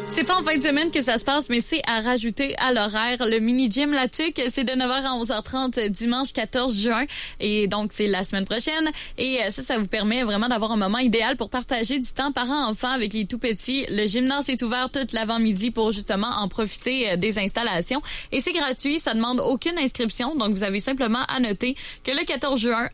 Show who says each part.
Speaker 1: C'est pas en fin de semaine que ça se passe, mais c'est à rajouter à l'horaire. Le mini-gym La Tuque, c'est de 9h à 11h30 dimanche 14 juin. Et donc, c'est la semaine prochaine. Et ça vous permet vraiment d'avoir un moment idéal pour partager du temps parents-enfants avec les tout-petits. Le gymnase est ouvert toute l'avant-midi pour justement en profiter des installations. Et c'est gratuit, ça demande aucune inscription. Donc, vous avez simplement à noter que le 14 juin,